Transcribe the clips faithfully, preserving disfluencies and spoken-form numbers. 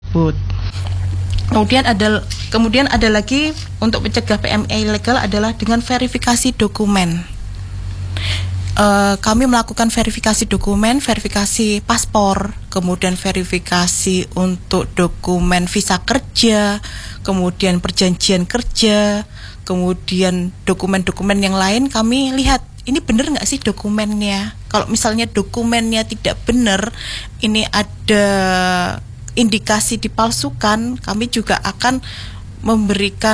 tersebut. Kemudian ada kemudian ada lagi untuk mencegah P M I ilegal adalah dengan verifikasi dokumen. Uh, kami melakukan verifikasi dokumen, verifikasi paspor, kemudian verifikasi untuk dokumen visa kerja, kemudian perjanjian kerja, kemudian dokumen-dokumen yang lain kami lihat ini benar nggak sih dokumennya. Kalau misalnya dokumennya tidak benar, ini ada indikasi dipalsukan, kami juga akan memberikan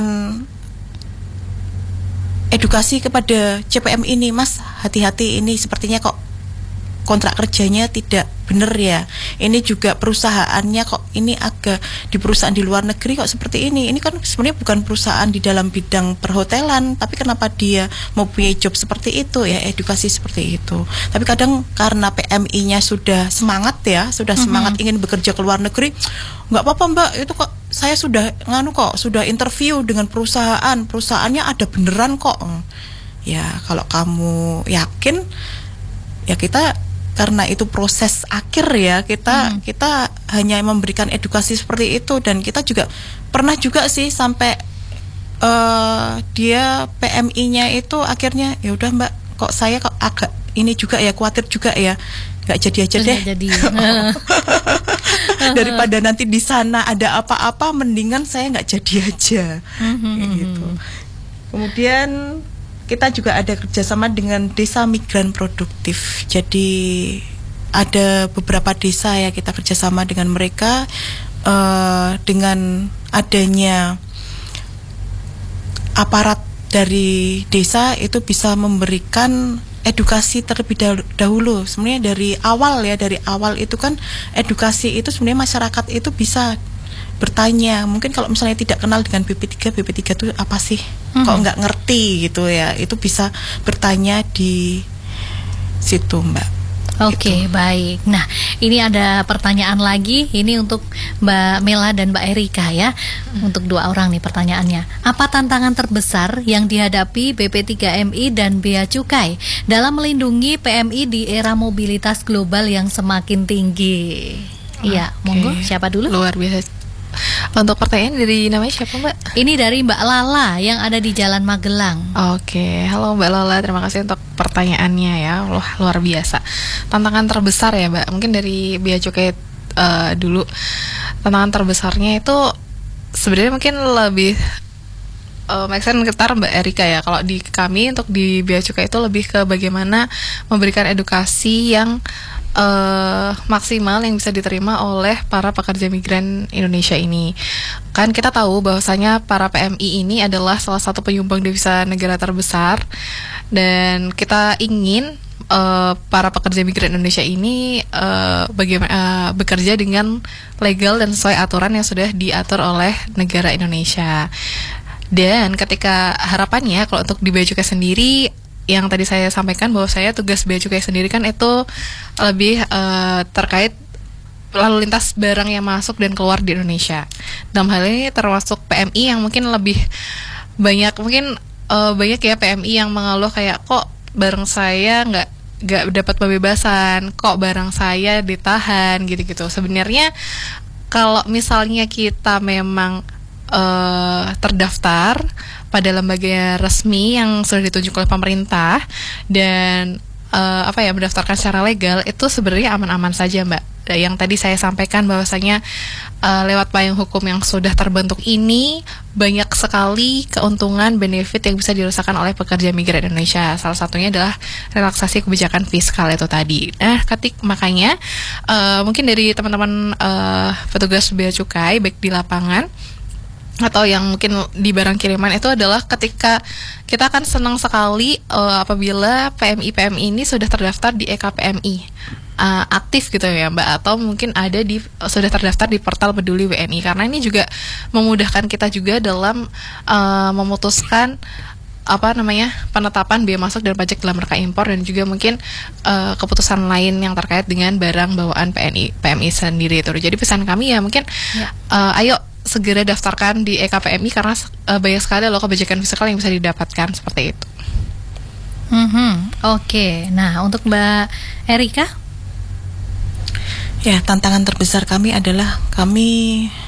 edukasi kepada C P M ini, Mas, hati-hati ini sepertinya kok kontrak kerjanya tidak benar ya. Ini juga perusahaannya kok ini agak di perusahaan di luar negeri kok seperti ini. Ini kan sebenarnya bukan perusahaan di dalam bidang perhotelan, tapi kenapa dia mau punya job seperti itu ya, edukasi seperti itu. Tapi kadang karena P M I-nya sudah semangat ya, sudah semangat mm-hmm. ingin bekerja ke luar negeri, nggak apa-apa Mbak, itu kok saya sudah nganu kok, sudah interview dengan perusahaan, perusahaannya ada beneran kok. Ya kalau kamu yakin, ya kita karena itu proses akhir ya, kita hmm. kita hanya memberikan edukasi seperti itu. Dan kita juga pernah juga sih sampai uh, dia P M I-nya itu akhirnya ya udah Mbak, kok saya kok agak ini juga ya, khawatir juga ya, nggak jadi aja deh. Jadi. Daripada nanti di sana ada apa-apa, mendingan saya nggak jadi aja. Kayak gitu. Kemudian kita juga ada kerjasama dengan desa migran produktif. Jadi ada beberapa desa ya kita kerjasama dengan mereka, uh, dengan adanya aparat dari desa itu bisa memberikan edukasi terlebih dahulu. Sebenarnya dari awal ya, dari awal itu kan edukasi itu sebenarnya masyarakat itu bisa bertanya. Mungkin kalau misalnya tidak kenal dengan B P tiga, B P tiga itu apa sih? Hmm. Kok nggak ngerti gitu ya? Itu bisa bertanya di situ, Mbak. Oke, okay, gitu. Baik. Nah, ini ada pertanyaan lagi. Ini untuk Mbak Mela dan Mbak Erika ya. Hmm. Untuk dua orang nih pertanyaannya. Apa tantangan terbesar yang dihadapi B P tiga M I dan Bea Cukai dalam melindungi P M I di era mobilitas global yang semakin tinggi? Iya, okay. Monggo, siapa dulu? Luar biasa. Untuk pertanyaan dari namanya siapa Mbak? Ini dari Mbak Lala yang ada di Jalan Magelang. Oke, halo Mbak Lala, terima kasih untuk pertanyaannya ya. Wah, luar biasa. Tantangan terbesar ya Mbak, mungkin dari Bea Cukai uh, dulu. Tantangan terbesarnya itu sebenarnya mungkin lebih uh, make sense ketar Mbak Erika ya. Kalau di kami untuk di Bea Cukai itu lebih ke bagaimana memberikan edukasi yang Uh, maksimal yang bisa diterima oleh para pekerja migran Indonesia ini. Kan kita tahu bahwasanya para P M I ini adalah salah satu penyumbang devisa negara terbesar, dan kita ingin uh, para pekerja migran Indonesia ini uh, bagaimana uh, bekerja dengan legal dan sesuai aturan yang sudah diatur oleh negara Indonesia. Dan ketika harapannya kalau untuk di Bea Cukai sendiri, yang tadi saya sampaikan bahwa saya tugas Bea Cukai sendiri kan itu lebih uh, terkait lalu lintas barang yang masuk dan keluar di Indonesia. Dalam hal ini termasuk P M I yang mungkin lebih banyak, mungkin uh, banyak ya P M I yang mengeluh kayak kok barang saya nggak nggak dapat pembebasan, kok barang saya ditahan gitu-gitu. Sebenarnya kalau misalnya kita memang uh, terdaftar pada lembaga resmi yang sudah ditunjuk oleh pemerintah dan uh, apa ya mendaftarkan secara legal, itu sebenarnya aman-aman saja Mbak. Yang tadi saya sampaikan bahwasanya uh, lewat payung hukum yang sudah terbentuk ini banyak sekali keuntungan benefit yang bisa dirasakan oleh pekerja migran Indonesia. Salah satunya adalah relaksasi kebijakan fiskal itu tadi. Nah, ketik makanya uh, mungkin dari teman-teman uh, petugas Bea Cukai baik di lapangan atau yang mungkin di barang kiriman itu adalah ketika kita akan senang sekali uh, apabila P M I P M I ini sudah terdaftar di E K P M I uh, aktif gitu ya Mbak, atau mungkin ada di uh, sudah terdaftar di portal Peduli W N I, karena ini juga memudahkan kita juga dalam uh, memutuskan apa namanya penetapan biaya masuk dan pajak dalam rangka impor, dan juga mungkin uh, keputusan lain yang terkait dengan barang bawaan P M I P M I sendiri itu. Jadi pesan kami ya mungkin ya. Uh, ayo segera daftarkan di E K P M I karena uh, banyak sekali loh kebijakan fiskal yang bisa didapatkan seperti itu. Mm-hmm. Oke, okay. Nah untuk Mbak Erika? Ya, tantangan terbesar kami adalah kami